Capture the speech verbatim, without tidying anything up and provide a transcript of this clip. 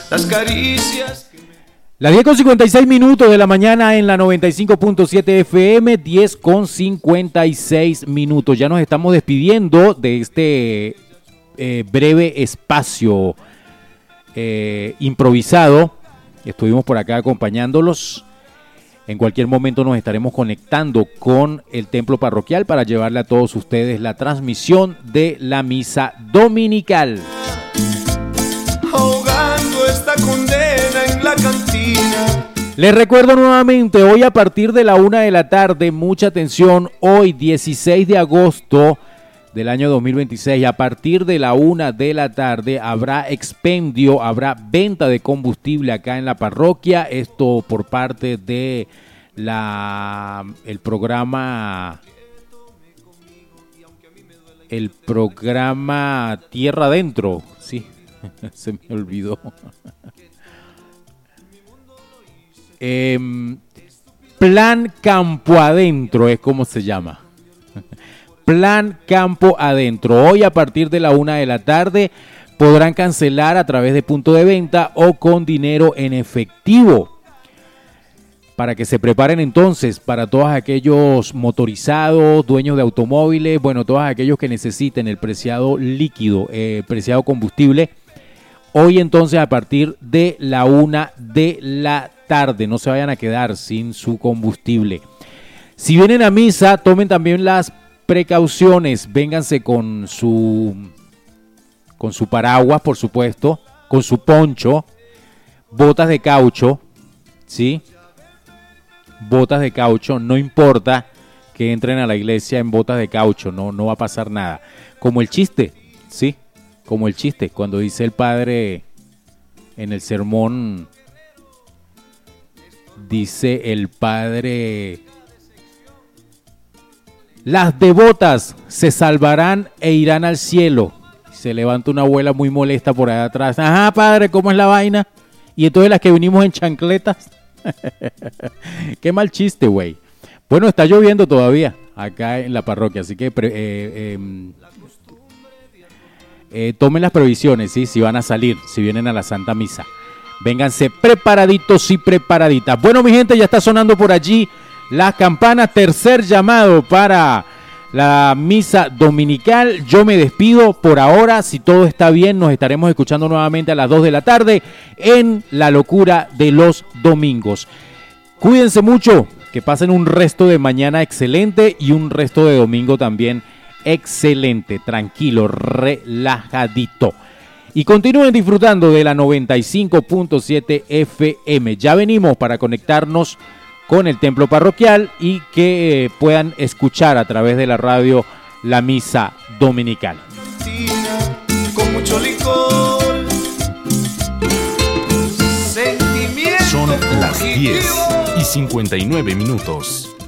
las caricias. Las diez con cincuenta y seis minutos de la mañana en la noventa y cinco punto siete F M, diez con cincuenta y seis minutos. Ya nos estamos despidiendo de este eh, breve espacio eh, improvisado. Estuvimos por acá acompañándolos. En cualquier momento nos estaremos conectando con el templo parroquial para llevarle a todos ustedes la transmisión de la misa dominical. Ahogando esta condena en la cantina. Les recuerdo nuevamente, hoy a partir de la una de la tarde, mucha atención, hoy dieciséis de agosto del año dos mil veintiséis, a partir de la una de la tarde habrá expendio, habrá venta de combustible acá en la parroquia, esto por parte de la el programa el programa Tierra Adentro, sí, se me olvidó. eh, Plan Campo Adentro es como se llama. Plan Campo Adentro. Hoy a partir de la una de la tarde podrán cancelar a través de punto de venta o con dinero en efectivo. Para que se preparen entonces para todos aquellos motorizados, dueños de automóviles, bueno, todos aquellos que necesiten el preciado líquido, eh, preciado combustible. Hoy entonces a partir de la una de la tarde, no se vayan a quedar sin su combustible. Si vienen a misa, tomen también las precauciones, vénganse con su con su paraguas, por supuesto, con su poncho, botas de caucho, ¿sí? Botas de caucho, no importa que entren a la iglesia en botas de caucho, no, no va a pasar nada. Como el chiste, ¿sí? Como el chiste, cuando dice el padre en el sermón, dice el padre: las devotas se salvarán e irán al cielo. Se levanta una abuela muy molesta por allá atrás. Ajá, padre, ¿cómo es la vaina? Y entonces las que vinimos en chancletas. Qué mal chiste, güey. Bueno, está lloviendo todavía acá en la parroquia, así que eh, eh, eh, tomen las previsiones, ¿sí? Si van a salir, si vienen a la Santa Misa. Vénganse preparaditos y preparaditas. Bueno, mi gente, ya está sonando por allí las campanas, tercer llamado para la misa dominical. Yo me despido por ahora, si todo está bien nos estaremos escuchando nuevamente a las dos de la tarde en La Locura de los Domingos. Cuídense mucho, que pasen un resto de mañana excelente y un resto de domingo también excelente, tranquilo, relajadito. Y continúen disfrutando de la noventa y cinco punto siete F M. Ya venimos para conectarnos con el templo parroquial y que eh, puedan escuchar a través de la radio la misa dominical. Con mucho licor, son las diez y cincuenta y nueve minutos.